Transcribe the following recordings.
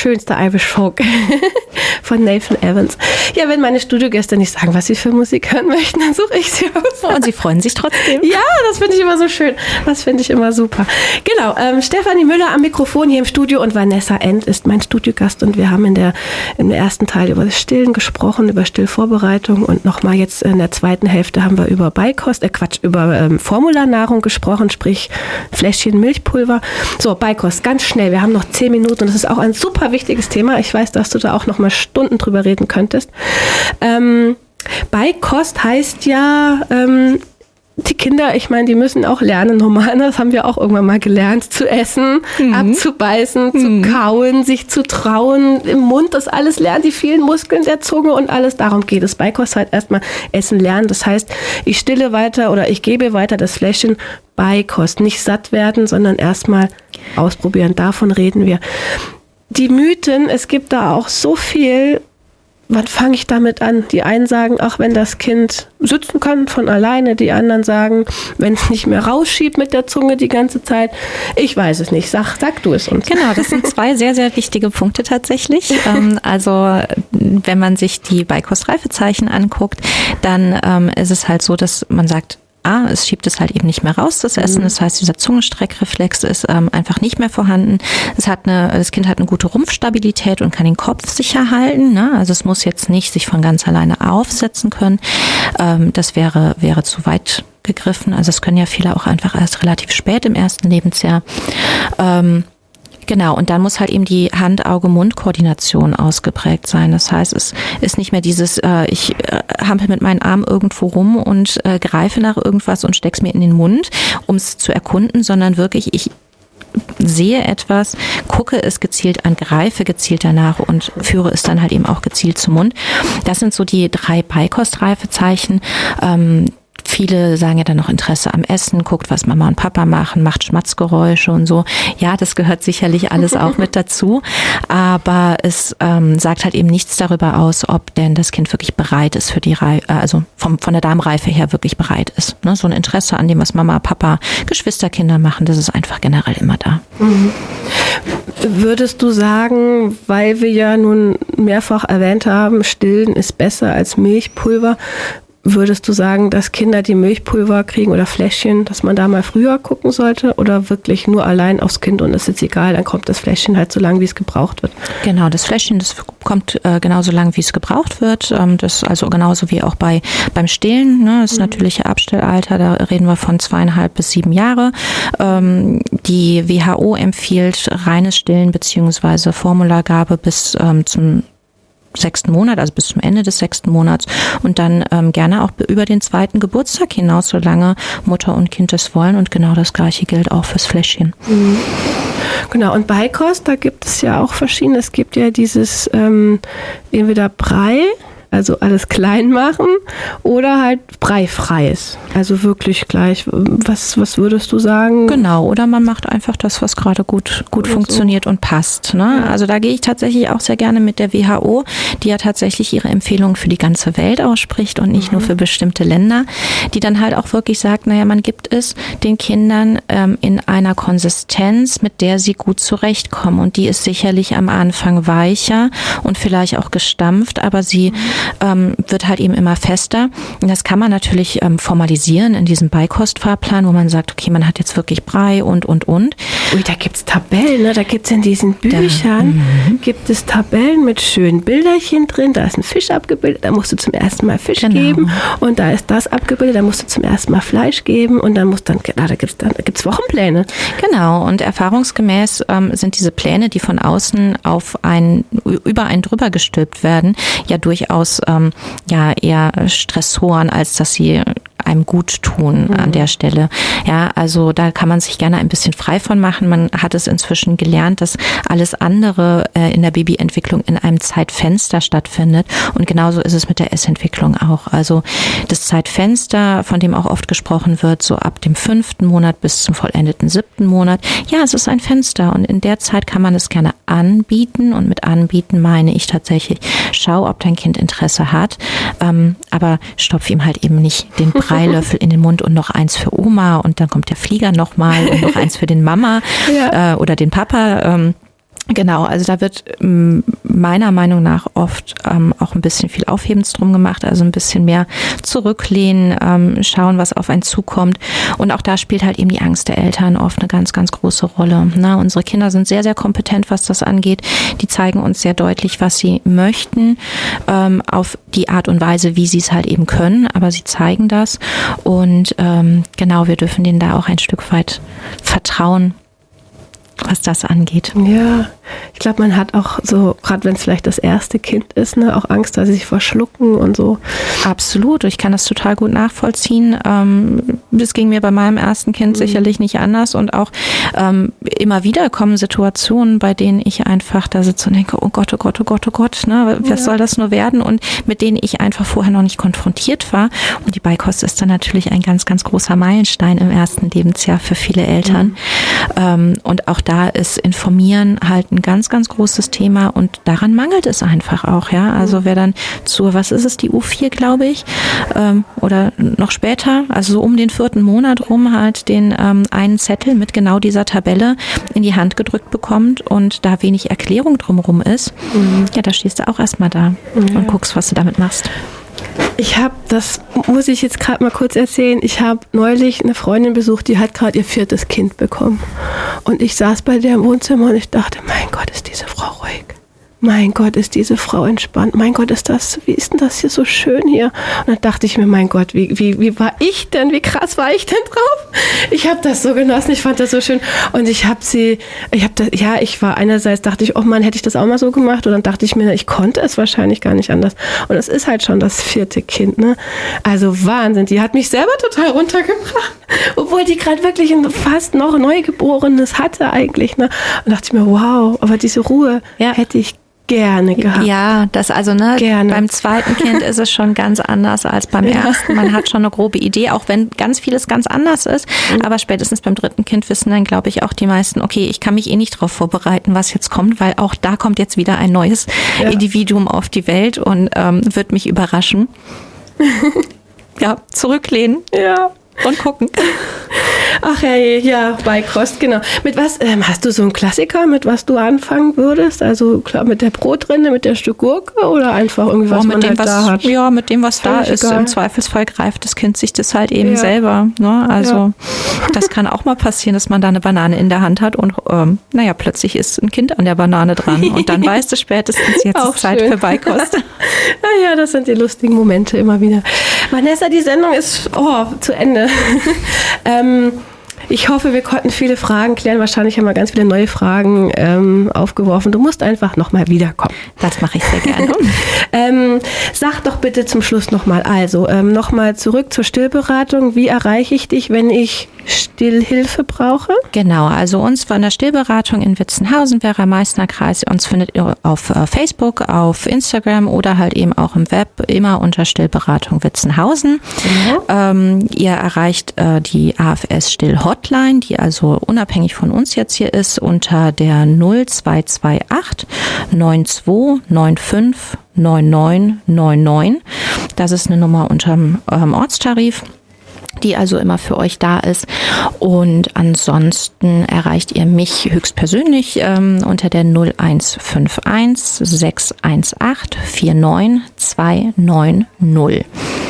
schönste Irish Folk von Nathan Evans. Ja, wenn meine Studiogäste nicht sagen, was sie für Musik hören möchten, dann suche ich sie aus. Und sie freuen sich trotzdem. Ja, das finde ich immer so schön. Das finde ich immer super. Genau, Stefanie Müller am Mikrofon hier im Studio und Vanessa End ist mein Studiogast und wir haben im ersten Teil über das Stillen gesprochen, über Stillvorbereitung und nochmal jetzt in der zweiten Hälfte haben wir über über Formularnahrung gesprochen, sprich Fläschchen Milchpulver. So, Beikost, ganz schnell. Wir haben noch 10 Minuten und das ist auch ein super wichtiges Thema. Ich weiß, dass du da auch noch mal Stunden drüber reden könntest. Beikost heißt ja, die Kinder, ich meine, die müssen auch lernen, normal, das haben wir auch irgendwann mal gelernt, zu essen, abzubeißen, zu kauen, sich zu trauen, im Mund das alles lernen, die vielen Muskeln der Zunge und alles, darum geht es. Beikost halt erstmal Essen lernen, das heißt, ich stille weiter oder ich gebe weiter das Fläschchen Beikost, nicht satt werden, sondern erstmal ausprobieren, davon reden wir. Die Mythen, es gibt da auch so viel. Wann fange ich damit an? Die einen sagen, ach, wenn das Kind sitzen kann von alleine. Die anderen sagen, wenn es nicht mehr rausschiebt mit der Zunge die ganze Zeit. Ich weiß es nicht. Sag du es uns. Genau, das sind 2 sehr, sehr wichtige Punkte tatsächlich. Also wenn man sich die Beikostreifezeichen anguckt, dann ist es halt so, dass man sagt, es schiebt es halt eben nicht mehr raus, das Essen. Das heißt, dieser Zungenstreckreflex ist einfach nicht mehr vorhanden. Das Kind hat eine gute Rumpfstabilität und kann den Kopf sicher halten. Ne? Also es muss jetzt nicht sich von ganz alleine aufsetzen können. Das wäre zu weit gegriffen. Also es können ja viele auch einfach erst relativ spät im ersten Lebensjahr. Genau, und dann muss halt eben die Hand-Auge-Mund-Koordination ausgeprägt sein. Das heißt, es ist nicht mehr dieses, ich hampel mit meinen Armen irgendwo rum und greife nach irgendwas und steck's mir in den Mund, um es zu erkunden, sondern wirklich, ich sehe etwas, gucke es gezielt an, greife gezielt danach und führe es dann halt eben auch gezielt zum Mund. Das sind so die 3 Beikostreifezeichen. Viele sagen ja dann noch Interesse am Essen, guckt, was Mama und Papa machen, macht Schmatzgeräusche und so. Ja, das gehört sicherlich alles auch mit dazu. Aber es sagt halt eben nichts darüber aus, ob denn das Kind wirklich bereit ist für die also von der Darmreife her wirklich bereit ist. Ne? So ein Interesse an dem, was Mama, Papa, Geschwisterkinder machen, das ist einfach generell immer da. Mhm. Würdest du sagen, weil wir ja nun mehrfach erwähnt haben, Stillen ist besser als Milchpulver, würdest du sagen, dass Kinder, die Milchpulver kriegen oder Fläschchen, dass man da mal früher gucken sollte oder wirklich nur allein aufs Kind und es ist egal, dann kommt das Fläschchen halt so lang, wie es gebraucht wird? Genau, das Fläschchen, das kommt genauso lang, wie es gebraucht wird. Das also genauso wie auch beim Stillen. Ne? Das natürliche Abstellalter, da reden wir von 2,5 bis 7 Jahre. Die WHO empfiehlt reines Stillen bzw. Formulargabe bis zum 6. Monat, also bis zum Ende des 6. Monats und dann gerne auch über den 2. Geburtstag hinaus, solange Mutter und Kind es wollen und genau das Gleiche gilt auch fürs Fläschchen. Mhm. Genau, und Beikost, da gibt es ja auch verschiedene, es gibt ja dieses entweder Brei, also alles klein machen oder halt breifreies. Also wirklich gleich. Was würdest du sagen? Genau, oder man macht einfach das, was gerade gut funktioniert und passt. Ne? Ja. Also da gehe ich tatsächlich auch sehr gerne mit der WHO, die ja tatsächlich ihre Empfehlungen für die ganze Welt ausspricht und nicht nur für bestimmte Länder, die dann halt auch wirklich sagt, naja, man gibt es den Kindern in einer Konsistenz, mit der sie gut zurechtkommen. Und die ist sicherlich am Anfang weicher und vielleicht auch gestampft, aber sie wird halt eben immer fester. Und das kann man natürlich formalisieren in diesem Beikostfahrplan, wo man sagt, okay, man hat jetzt wirklich Brei und. Ui, da gibt's Tabellen, ne? Da gibt's in diesen Büchern, gibt es Tabellen mit schönen Bilderchen drin, da ist ein Fisch abgebildet, da musst du zum ersten Mal Fisch geben und da ist das abgebildet, da musst du zum ersten Mal Fleisch geben und dann da gibt's Wochenpläne. Genau, und erfahrungsgemäß sind diese Pläne, die von außen über einen drüber gestülpt werden, ja durchaus eher Stressoren, als dass sie einem gut tun an der Stelle. Ja, also da kann man sich gerne ein bisschen frei von machen. Man hat es inzwischen gelernt, dass alles andere in der Babyentwicklung in einem Zeitfenster stattfindet. Und genauso ist es mit der Essentwicklung auch. Also das Zeitfenster, von dem auch oft gesprochen wird, so ab dem 5. Monat bis zum vollendeten 7. Monat. Ja, es ist ein Fenster und in der Zeit kann man es gerne anbieten. Und mit anbieten meine ich tatsächlich, schau, ob dein Kind Interesse hat, aber stopf ihm halt eben nicht den Breilöffel in den Mund und noch eins für Oma und dann kommt der Flieger nochmal und noch eins für den Mama oder den Papa. Genau, also da wird meiner Meinung nach oft auch ein bisschen viel Aufhebens drum gemacht, also ein bisschen mehr zurücklehnen, schauen, was auf einen zukommt. Und auch da spielt halt eben die Angst der Eltern oft eine ganz, ganz große Rolle. Na, unsere Kinder sind sehr, sehr kompetent, was das angeht. Die zeigen uns sehr deutlich, was sie möchten, auf die Art und Weise, wie sie es halt eben können. Aber sie zeigen das. Und genau, wir dürfen denen da auch ein Stück weit vertrauen, was das angeht. Ja, ich glaube, man hat auch so, gerade wenn es vielleicht das erste Kind ist, ne, auch Angst, dass sie sich verschlucken und so. Absolut, ich kann das total gut nachvollziehen. Das ging mir bei meinem ersten Kind sicherlich nicht anders und auch immer wieder kommen Situationen, bei denen ich einfach da sitze und denke, oh Gott, oh Gott, oh Gott, oh Gott, ne, was soll das nur werden? Und mit denen ich einfach vorher noch nicht konfrontiert war. Und die Beikost ist dann natürlich ein ganz, ganz großer Meilenstein im ersten Lebensjahr für viele Eltern. Und auch da ist Informieren halt ein ganz, ganz großes Thema und daran mangelt es einfach auch, ja. Also wer dann was ist es, die U4, glaube ich, oder noch später, also so um den 4. Monat rum halt den einen Zettel mit genau dieser Tabelle in die Hand gedrückt bekommt und da wenig Erklärung drumherum ist, ja, da stehst du auch erstmal da und guckst, was du damit machst. Das muss ich jetzt gerade mal kurz erzählen, ich habe neulich eine Freundin besucht, die hat gerade ihr 4. Kind bekommen. Und ich saß bei der im Wohnzimmer und ich dachte, mein Gott, ist diese Frau ruhig. Mein Gott, ist diese Frau entspannt. Mein Gott, wie ist denn das hier so schön hier? Und dann dachte ich mir, mein Gott, wie war ich denn? Wie krass war ich denn drauf? Ich habe das so genossen, ich fand das so schön. Und ich war einerseits, dachte ich, oh Mann, hätte ich das auch mal so gemacht? Und dann dachte ich mir, ich konnte es wahrscheinlich gar nicht anders. Und es ist halt schon das 4. Kind, ne? Also Wahnsinn, die hat mich selber total runtergebracht. Obwohl die gerade wirklich fast noch Neugeborenes hatte eigentlich, ne? Und dachte ich mir, wow, aber diese Ruhe hätte ich gerne gehabt. Ja, gerne. Beim zweiten Kind ist es schon ganz anders als beim ersten. Man hat schon eine grobe Idee, auch wenn ganz vieles ganz anders ist. Aber spätestens beim 3. Kind wissen dann, glaube ich, auch die meisten, okay, ich kann mich nicht darauf vorbereiten, was jetzt kommt, weil auch da kommt jetzt wieder ein neues Individuum auf die Welt und wird mich überraschen. Ja, zurücklehnen. Ja. Und gucken. Ach ja, Beikost, genau. Mit was, hast du so einen Klassiker, mit was du anfangen würdest? Also klar, mit der Brotrinde, mit der Stück Gurke oder einfach irgendwie, was man halt da hat? Ja, mit dem, was da ist. Im Zweifelsfall greift das Kind sich das halt eben selber. Ne? Also das kann auch mal passieren, dass man da eine Banane in der Hand hat und plötzlich ist ein Kind an der Banane dran. Und dann weißt du spätestens, jetzt ist Zeit für Beikost. Naja, das sind die lustigen Momente immer wieder. Vanessa, die Sendung ist zu Ende. Ich hoffe, wir konnten viele Fragen klären. Wahrscheinlich haben wir ganz viele neue Fragen aufgeworfen. Du musst einfach nochmal wiederkommen. Das mache ich sehr gerne. Sag doch bitte zum Schluss nochmal, nochmal zurück zur Stillberatung. Wie erreiche ich dich, wenn ich Stillhilfe brauche? Genau, also uns von der Stillberatung in Witzenhausen, Werra-Meißner-Kreis. Uns findet ihr auf Facebook, auf Instagram oder halt eben auch im Web, immer unter Stillberatung Witzenhausen. Ihr erreicht die AFS Still-Hotline, die also unabhängig von uns jetzt hier ist, unter der 0228 9295 9999. Das ist eine Nummer unterm Ortstarif, die also immer für euch da ist. Und ansonsten erreicht ihr mich höchstpersönlich unter der 0151 618 49290.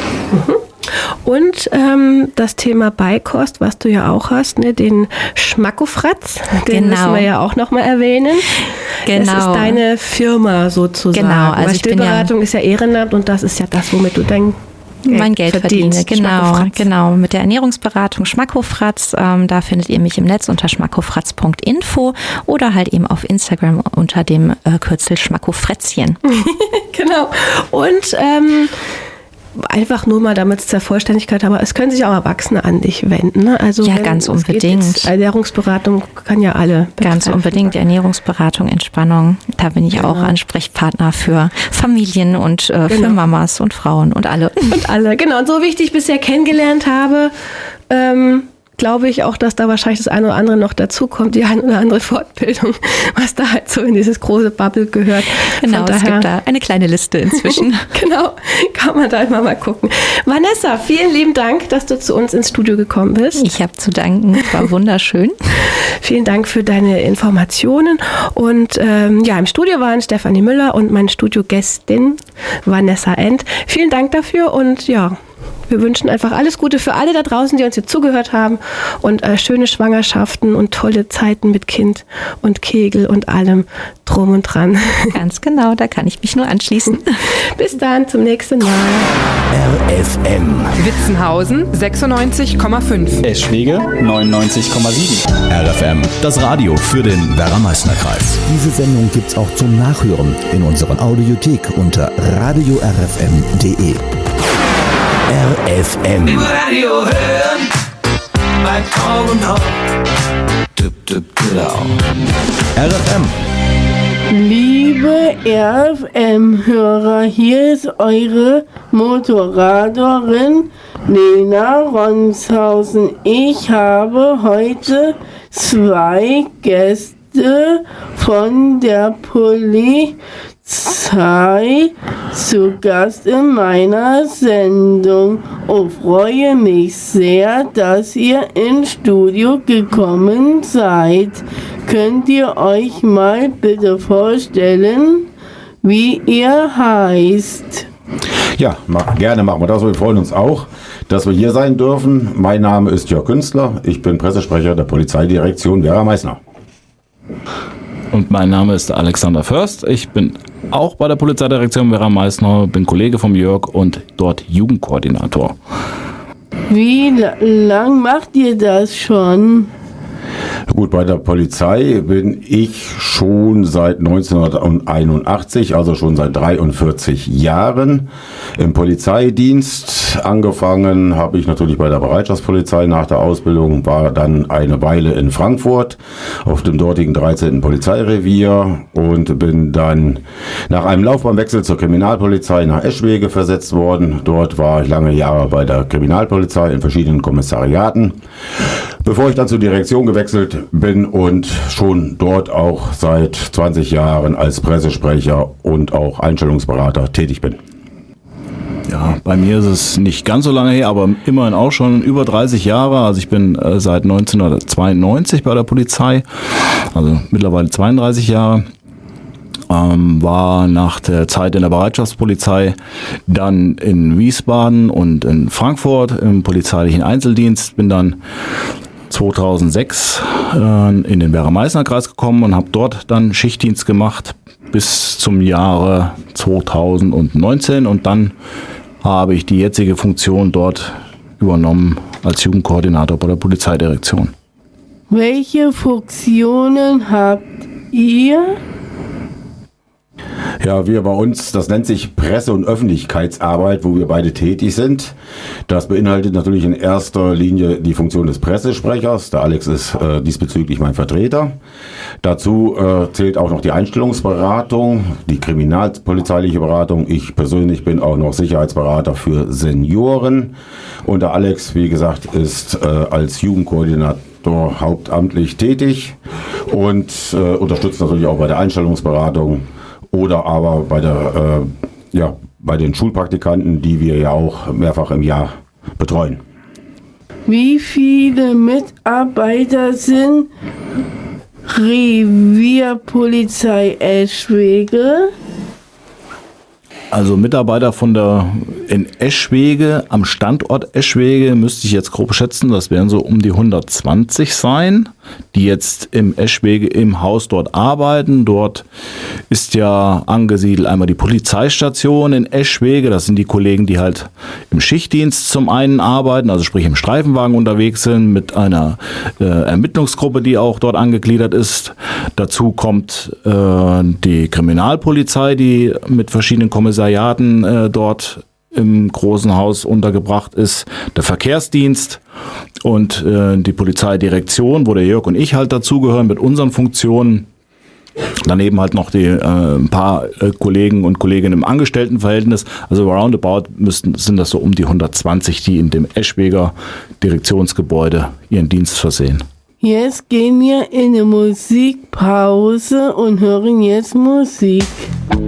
Und das Thema Beikost, was du ja auch hast, ne, den Schmackofratz, den müssen wir ja auch nochmal erwähnen. Genau. Das ist deine Firma sozusagen. Genau, also Stillberatung ist ja Ehrenamt und das ist ja das, womit du mein Geld verdiene, genau. Mit der Ernährungsberatung Schmackofratz, da findet ihr mich im Netz unter schmackofratz.info oder halt eben auf Instagram unter dem Kürzel Schmackofrätzchen. Genau. Und einfach nur mal, damit es zur Vollständigkeit, aber es können sich auch Erwachsene an dich wenden. Ne? Also ja, ganz unbedingt. Ernährungsberatung kann ja alle betreffen. Ganz unbedingt. Ernährungsberatung, Entspannung. Da bin ich auch Ansprechpartner für Familien und für Mamas und Frauen und alle. Und alle, genau. Und so wie ich dich bisher kennengelernt habe, glaube ich auch, dass da wahrscheinlich das eine oder andere noch dazu kommt, die eine oder andere Fortbildung, was da halt so in dieses große Bubble gehört. Genau, es gibt da eine kleine Liste inzwischen. Genau, kann man da immer mal gucken. Vanessa, vielen lieben Dank, dass du zu uns ins Studio gekommen bist. Ich habe zu danken, es war wunderschön. Vielen Dank für deine Informationen. Und im Studio waren Stefanie Müller und meine Studiogästin Vanessa End. Vielen Dank dafür und ja, wir wünschen einfach alles Gute für alle da draußen, die uns hier zugehört haben und schöne Schwangerschaften und tolle Zeiten mit Kind und Kegel und allem drum und dran. Ganz genau, da kann ich mich nur anschließen. Bis dann, zum nächsten Mal. RFM. Witzenhausen 96,5. Eschwege 99,7. RFM, das Radio für den Werra-Meißner-Kreis. Diese Sendung gibt's auch zum Nachhören in unserer Audiothek unter radiorfm.de. RFM. Im Radio hören, beim Augen auf. RFM. Liebe RFM-Hörer, hier ist eure Motorraderin Lena Ronshausen. Ich habe heute 2 Gäste von der Polizei zu Gast in meiner Sendung. Ich freue mich sehr, dass ihr ins Studio gekommen seid. Könnt ihr euch mal bitte vorstellen, wie ihr heißt? Ja, gerne machen wir das. Wir freuen uns auch, dass wir hier sein dürfen. Mein Name ist Jörg Künstler. Ich bin Pressesprecher der Polizeidirektion Werra-Meißner. Und mein Name ist Alexander Först. Ich bin auch bei der Polizeidirektion Werra-Meißner, bin Kollege vom Jörg und dort Jugendkoordinator. Wie lang macht ihr das schon? Gut, bei der Polizei bin ich schon seit 1981, also schon seit 43 Jahren im Polizeidienst. Angefangen habe ich natürlich bei der Bereitschaftspolizei nach der Ausbildung, war dann eine Weile in Frankfurt auf dem dortigen 13. Polizeirevier und bin dann nach einem Laufbahnwechsel zur Kriminalpolizei nach Eschwege versetzt worden. Dort war ich lange Jahre bei der Kriminalpolizei in verschiedenen Kommissariaten, bevor ich dann zur Direktion gewechselt bin und schon dort auch seit 20 Jahren als Pressesprecher und auch Einstellungsberater tätig bin. Ja, bei mir ist es nicht ganz so lange her, aber immerhin auch schon über 30 Jahre. Also ich bin seit 1992 bei der Polizei, also mittlerweile 32 Jahre. War nach der Zeit in der Bereitschaftspolizei dann in Wiesbaden und in Frankfurt im polizeilichen Einzeldienst, bin dann 2006 in den Werra-Meißner-Kreis gekommen und habe dort dann Schichtdienst gemacht bis zum Jahre 2019 und dann habe ich die jetzige Funktion dort übernommen als Jugendkoordinator bei der Polizeidirektion. Welche Funktionen habt ihr? Ja, wir bei uns, das nennt sich Presse- und Öffentlichkeitsarbeit, wo wir beide tätig sind. Das beinhaltet natürlich in erster Linie die Funktion des Pressesprechers. Der Alex ist diesbezüglich mein Vertreter. Dazu zählt auch noch die Einstellungsberatung, die kriminalpolizeiliche Beratung. Ich persönlich bin auch noch Sicherheitsberater für Senioren. Und der Alex, wie gesagt, ist als Jugendkoordinator hauptamtlich tätig und unterstützt natürlich auch bei der Einstellungsberatung oder aber bei der bei den Schulpraktikanten, die wir ja auch mehrfach im Jahr betreuen. Wie viele Mitarbeiter sind Revierpolizei Eschwege? Also Mitarbeiter in Eschwege, am Standort Eschwege, müsste ich jetzt grob schätzen, das werden so um die 120 sein, die jetzt im Eschwege im Haus dort arbeiten. Dort ist ja angesiedelt einmal die Polizeistation in Eschwege, das sind die Kollegen, die halt im Schichtdienst zum einen arbeiten, also sprich im Streifenwagen unterwegs sind, mit einer Ermittlungsgruppe, die auch dort angegliedert ist. Dazu kommt die Kriminalpolizei, die mit verschiedenen Kommissariaten dort im großen Haus untergebracht ist, der Verkehrsdienst und die Polizeidirektion, wo der Jörg und ich halt dazugehören mit unseren Funktionen. Daneben halt noch die ein paar Kollegen und Kolleginnen im Angestelltenverhältnis. Also roundabout sind das so um die 120, die in dem Eschweger Direktionsgebäude ihren Dienst versehen. Jetzt gehen wir in eine Musikpause und hören jetzt Musik.